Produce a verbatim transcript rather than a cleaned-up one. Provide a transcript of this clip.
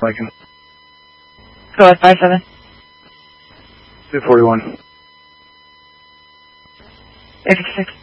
Lincoln. Go with five seven. two forty-one. eight fifty-six.